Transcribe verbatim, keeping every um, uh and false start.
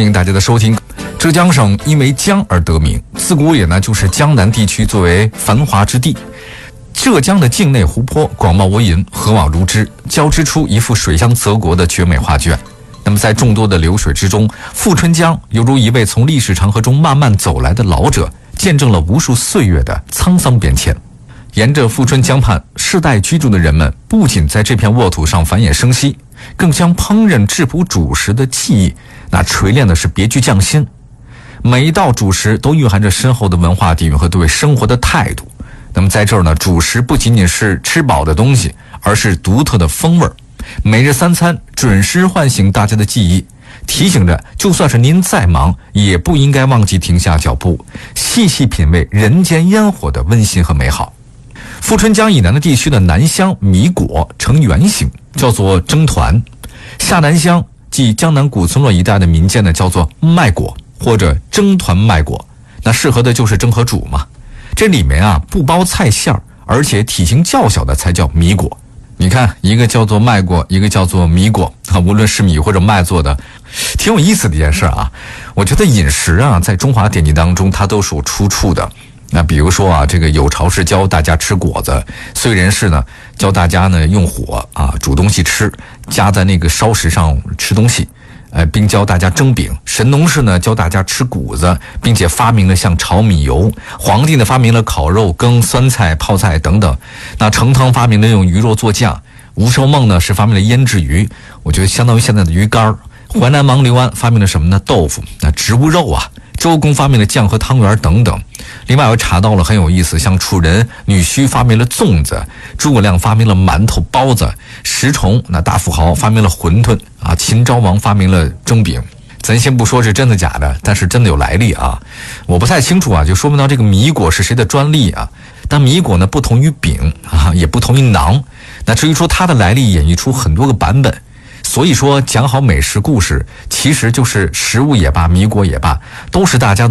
欢迎大家的收听。浙江省因为江而得名，自古也呢就是江南地区作为繁华之地。浙江的境内湖泊广袤无垠，河网如织，交织出一幅水乡泽国的绝美画卷。那么在众多的流水之中，富春江犹如一位从历史长河中慢慢走来的老者，见证了无数岁月的沧桑变迁。沿着富春江畔，世代居住的人们不仅在这片沃土上繁衍生息，更将烹饪质朴主食的技艺那锤炼的是别具匠心。每一道主食都蕴含着深厚的文化底蕴和对生活的态度。那么在这儿呢，主食不仅仅是吃饱的东西，而是独特的风味。每日三餐准时唤醒大家的记忆，提醒着就算是您再忙，也不应该忘记停下脚步，细细品味人间烟火的温馨和美好。富春江以南的地区的南乡米果呈圆形，叫做蒸团；下南乡即江南古村落一带的民间呢，叫做麦果或者蒸团麦果。那适合的就是蒸和煮嘛。这里面啊不包菜馅儿，而且体型较小的才叫米果。你看，一个叫做麦果，一个叫做米果啊，无论是米或者麦做的，挺有意思的一件事啊。我觉得饮食啊，在中华典籍当中它都是有出处的。那比如说啊，这个有巢是教大家吃果子，燧人氏呢教大家呢用火啊煮东西吃，夹在那个烧石上吃东西，呃，并教大家蒸饼。神农氏呢教大家吃谷子，并且发明了像炒米油。黄帝呢发明了烤肉、羹、酸菜、泡菜等等。那成汤发明了用鱼肉做酱，吴寿梦呢是发明了腌制鱼，我觉得相当于现在的鱼干。淮南王刘安发明了什么呢？豆腐，那植物肉啊。周公发明了酱和汤圆等等。另外我查到了很有意思，像楚人女婿发明了粽子，诸葛亮发明了馒头包子，石崇那大富豪发明了馄饨啊，秦昭王发明了蒸饼。咱先不说是真的假的，但是真的有来历啊。我不太清楚啊，就说不到这个米果是谁的专利啊。但米果呢不同于饼啊，也不同于馕。那至于说它的来历，演绎出很多个版本。所以说讲好美食故事，其实就是食物也罢，米果也罢，都是大家